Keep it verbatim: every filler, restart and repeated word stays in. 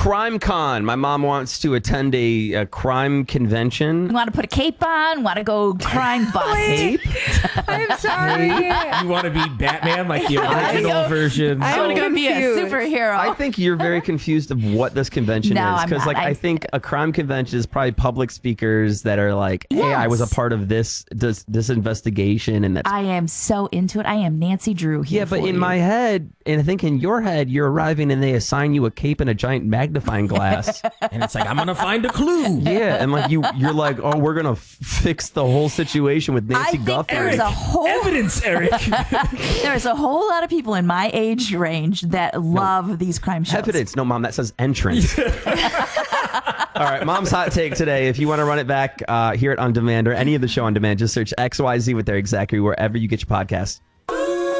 Crime Con. My mom wants to attend a, a crime convention. You want to put a cape on? Want to go crime bust? Cape? I'm sorry. You want to be Batman, like the original version? I want to go be a confused. superhero. I think you're very confused of what this convention No, is. I'm Because not. like I, I- think a crime convention is probably public speakers that are like, hey, I was a Yes. part of this this, this investigation. And that's I am so into it. I am Nancy Drew here. yeah, but for in you. my head, and I think in your head, you're arriving and they assign you a cape and a giant magnifying glass. And it's like, I'm going to find a clue. Yeah, and like you, you're like, oh, we're gonna f- fix the whole situation with I Nancy think Guthrie. there's a whole Evidence, Eric. there's a whole lot of people in my age range that love these crime shows. Evidence, no, mom, that says entrance. All right, mom's hot take today. If you want to run it back, uh, hear it on demand or any of the show on demand, just search X Y Z with their exactly wherever you get your podcast.